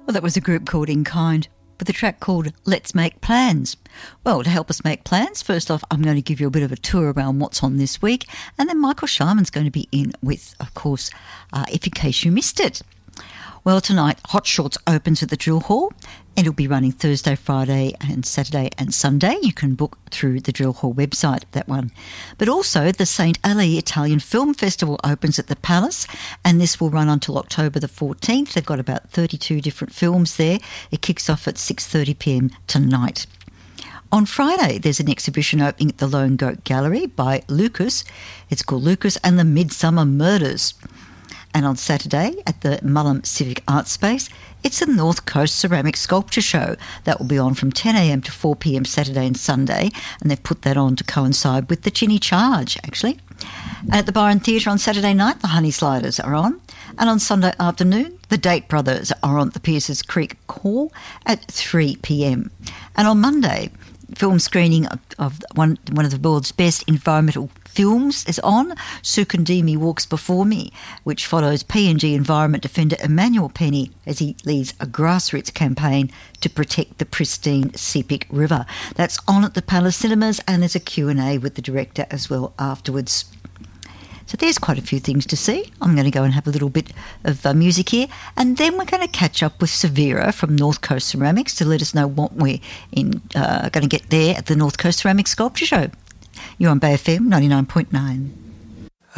Well, that was a group called In Kind with a track called Let's Make Plans. Well, to help us make plans, first off, I'm going to give you a bit of a tour around what's on this week, and then Michael Sharman's going to be in with, of course, if in case you missed it. Well, tonight, Hot Shorts opens at the Drill Hall. It'll be running Thursday, Friday and Saturday and Sunday. You can book through the Drill Hall website, that one. But also, the St. Ali Italian Film Festival opens at the Palace, and this will run until October the 14th. They've got about 32 different films there. It kicks off at 6:30pm tonight. On Friday, there's an exhibition opening at the Lone Goat Gallery by Lucas. It's called Lucas and the Midsummer Murders. And on Saturday at the Mullum Civic Arts Space, it's the North Coast Ceramic Sculpture Show. That will be on from 10am to 4pm Saturday and Sunday, and they've put that on to coincide with the Chinny Charge, actually. And at the Byron Theatre on Saturday night, the Honey Sliders are on. And on Sunday afternoon, the Date Brothers are on at the Pierces Creek Hall at 3pm. And on Monday, film screening of one of the world's best environmental films is on. Sukundimi Walks Before Me, which follows PNG environment defender Emmanuel Penny as he leads a grassroots campaign to protect the pristine Sepik River. That's on at the Palace Cinemas, and there's a Q&A with the director as well afterwards. So there's quite a few things to see. I'm going to go and have a little bit of music here, and then we're going to catch up with Severa from North Coast Ceramics to let us know what we're going to get there at the North Coast Ceramics Sculpture Show. You're on Bay FM 99.9.